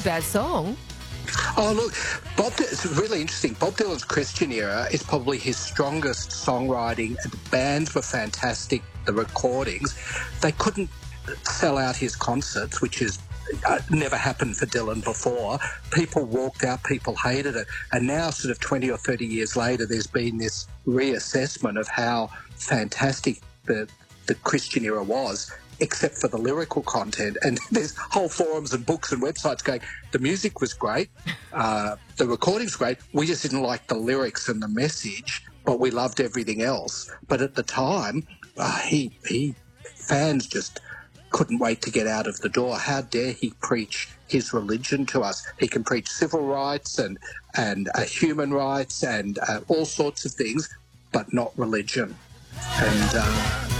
a bad song. Oh, look, it's really interesting. Bob Dylan's Christian era is probably his strongest songwriting. The bands were fantastic, the recordings. They couldn't sell out his concerts, which is never happened for Dylan before. People walked out, people hated it. And now, sort of 20 or 30 years later, there's been this reassessment of how fantastic the Christian era was, except for the lyrical content. And there's whole forums and books and websites going, the music was great, the recordings were great, we just didn't like the lyrics and the message, but we loved everything else. But at the time, fans just couldn't wait to get out of the door. How dare he preach his religion to us? He can preach civil rights and human rights and all sorts of things, but not religion. And